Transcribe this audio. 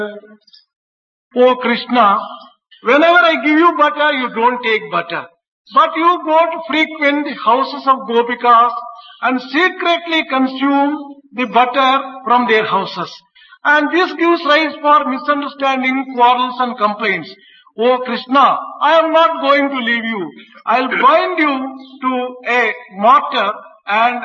Oh Krishna, whenever I give you butter, you don't take butter. But you go to frequent houses of Gopikas and secretly consume the butter from their houses. And this gives rise for misunderstanding, quarrels and complaints. Oh Krishna, I am not going to leave you. I'll bind you to a mortar and